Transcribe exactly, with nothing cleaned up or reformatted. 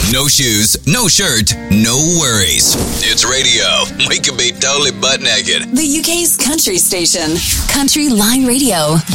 No shoes, no shirt, no worries. It's radio. We can be totally butt naked. The U K's country station, Country Line Radio.